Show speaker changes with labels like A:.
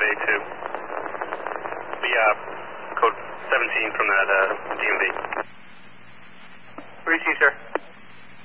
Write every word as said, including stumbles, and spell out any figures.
A: A two. But yeah, code seventeen from that uh, D M V.